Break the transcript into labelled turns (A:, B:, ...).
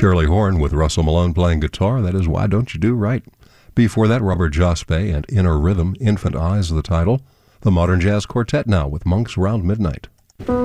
A: Shirley Horn with Russell Malone playing guitar. That is Why Don't You Do Right. Before that, Robert Jospe and Inner Rhythm, Infant Eyes, the title. The Modern Jazz Quartet now with Monks Round Midnight.